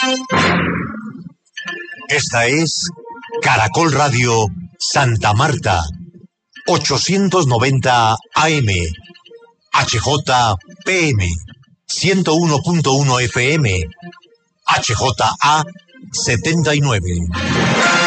Esta es Caracol Radio Santa Marta, 890 AM, HJPM, 101.1 FM, HJA 79.